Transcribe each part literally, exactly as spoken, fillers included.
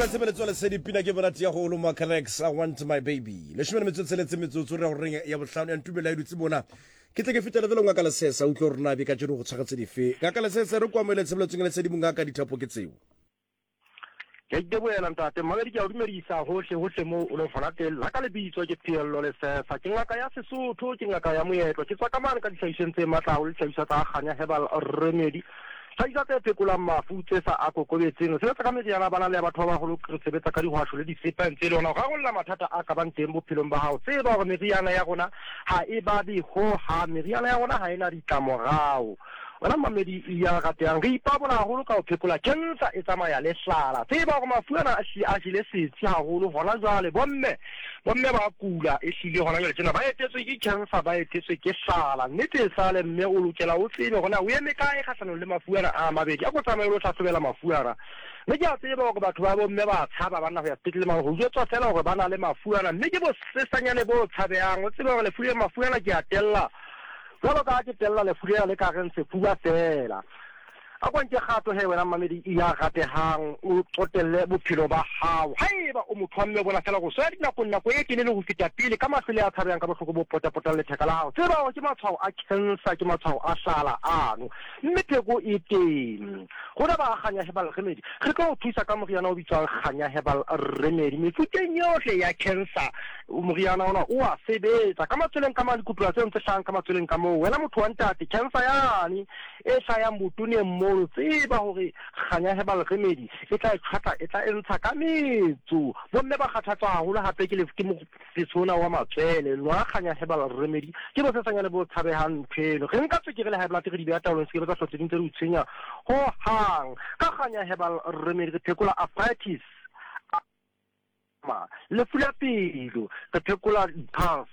re tsebeletswa le sedipina ke borati ya go lo Macarex I want my baby le shimene metsotso le tsemetsotso re go reng ya bohlano ya ntumela ya dutse bona ke tle ke fitela vele ngaka le sesa utlo rena be ka tšeno go tshagetse dife ngaka le sesa re kwa mele tsebeletsong le sedimo ngaka dithapo ke tseo ke ke boela ntate magadi ke a dumedisa hohle hohle mo o lo fana teng la ka le bitso ke Piello le sesa ke ngaka ya Sesotho ke ngaka ya moetlo ke tswa ka mane ka dihlahiseng tse matlaho le tlhaisa tsa Kganya Herbal Remedy Thaisa tse phekolang mafu tse sa akokobetseng se tsa ka meriana bana le batho ba bagolo re sebetsa ka dihwasho le disepeng tse lona ga go lla mathata a ka bang teng bophelong ba hao tse ba go meriana ya rona ha e ba di ho ha meriana ya rona ha ena ditlamorao wena mamedi ya ratang re ipabola haholo ka ho phekola cancer e tsamaya le hlala tse ba go mafuana a shi a shile setsi haholo hona jwale bomme bomme ba kula e hlile hona jwale tsena ba etetswe ke cancer ba etetswe ke hlala nnete sale mme o lokela o tsebe gona o eme kae kgahlano le mafuana a mabedi a go tsamaya lo tlhatlhobela mafuana le ke a tseba go batho ba bomme ba tshaba bana go ya sepetlele ma go jwetsa fela gore bana le mafuana mme ke bo sesanyane bo tshabeang o tsebe gore le fuile mafuana ke a tella Jalo ka ke tella le fulela le ka reng se fuwa fela a kwante gato he wena mamedi ya gatehang o tsotelle bophelo ba hao haeba o motho wa mme bona fela go so ya dinako nako e ke le go fita pele ka mahlele a tshabang ka bohloko bo pota pota le theka la hao tseba go ke matshwao a cancer ke matshwao a sala ano mme pheko e teng go da ba Kganya Herbal Remedy re ka o thusa ka moriana o bitswang Kganya Herbal Remedy mefuteng yohle ya cancer moriana ona o a sebetsa ka matseleng ka malikupula tse ntse hlang ka matseleng ka mo wena motho wa ntate cancer yani e hlaya mbutune mo tseba hore Kganya Herbal Remedy e tla tshata e tla entsha ka metso bomme ba kgathatswa haholo hape ke le ke mo setsona wa matswele lwa Kganya Herbal Remedy ke bo sesanyane bo tshabehang phelo re nka tswe ke re le high blood re di bea taolong se ke ba hlotse dintse re utshenya ho hang ka Kganya Herbal Remedy re phekola arthritis ma le fula pelo re phekola pulse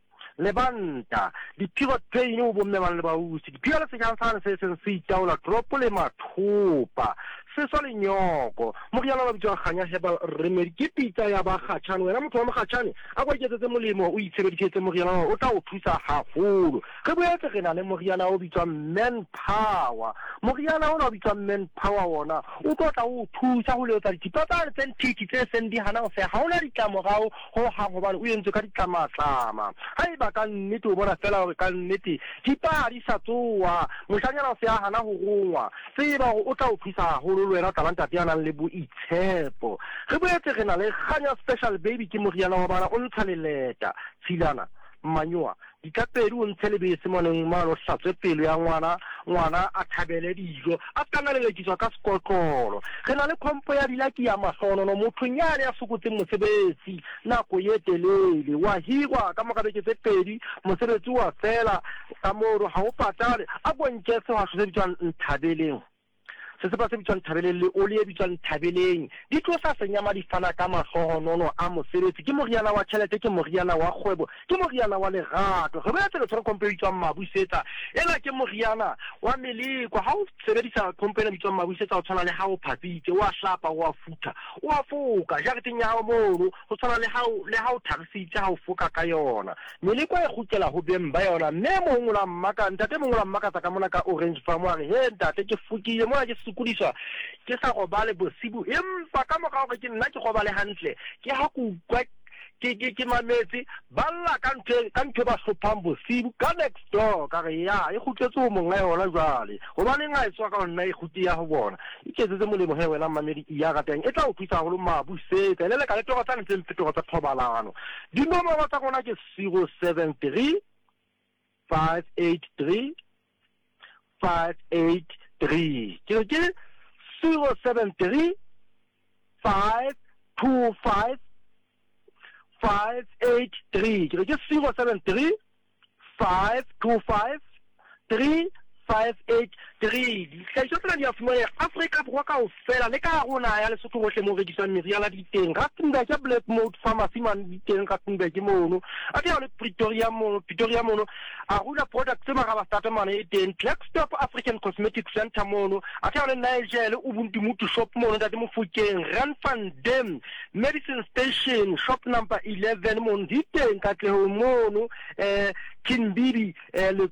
lebanta dipivot pain o bomme ba le ba usi dipivot le sejansana se se se itaola drop le mathopa se so le nyoko moriana wa bitso Kganya Herbal Remedy ke pitsa ya ba khatshane wena motho wa mokhatshane a go iketsetse molemo o itshebedisetse moriana o tla o thusa haholo re boetse re na le moriana o bitswa Man Power moriana o na o bitswa Man Power wona o tla o thusa go letsa ditipatsa tse ntiti tse sendi hana o fe ha ona ditlamorao ho ha go bana o entse ka ditlamatlama haeba ka nnete o bona fela gore ka nnete dipadi sa tsoa mohlanyana o se a hana go rongwa tseba o tla o thusa haholo le wena talanta ya nang le boitshepo re boetse re na le Kganya Special Baby ke moriana wa bana o ntsha leleta tshilana manyoa dikapedi o ntshe le bese moneng ma lo hlatswe pelo ya ngwana ngwana a thabele dijo a kana le lekitswa ka sekotlolo re na le kompo ya dilaki ya mahlono no motho nyane ya sokotse mosebetsi nako ye telele wa hirwa ka mokabeke tse pedi mosebetsi wa fela ka moro ha o patale a bontse se wa se bitswang nthabeleng se se ba se bitswang thabeleng le oli e bitswang thabeleng di tlosa senyama di fana ka mahlonono a mosebetsi ke moriana wa tšhelete ke moriana wa kgwebo ke moriana wa lerato re boetse le tshwara kompo e bitswang mabusetsa ela ke moriana wa meleko ha o sebedisa kompo e bitswang mabusetsa o tshwana le ha o phatsitse o a hlapa o a futha o a foka jareteng ya hao mono go tshwana le ha le ha o tharisitse ha o foka ka yona meleko e gutela ho beng ba yona mme mongwe la mmaka ntate mongwe la mmaka tsa ka mona ka Orange Farm wa re he ntate ke fukile mo ke sukudiswa ke sa go bale bosibu empa ka moka gore ke nna ke go bale hantle ke ha ku kwa ke ke ke mametse balla ka ntwe ka ntwe ba hlophang bosibu ka next door ka re ya e khutletse o mongwe yona jwale go ba le nga etswa ka nna e khuti ya go bona e ketsetse molemo he wena mamedi ya gateng e tla o thusa go lo mabusetse le le ka le togo tsa ntse mpito tsa thobalano di nomoro tsa gona ke zero seven three five eight three five eight three ke ke zero seven three five two five five eight three ke ke zero seven three five two five three five eight three tlhahiso tsena di a fumana Afrika Borwa ka o fela le ka rona ya Lesotho gohle mo rekisang meriana di teng Rustenburg ya Black Mode Pharmacy man di teng Rustenburg mono a di a le Pretoria mono Pretoria mono a rula product tse magaba starter man e teng Blackstop African Cosmetic Center mono a di a le Nigel Ubuntu Mutu shop mono da mo Fukeng Rand van Dem Medicine Station shop number eleven mono di teng ka tle mono eh Kinbiri eh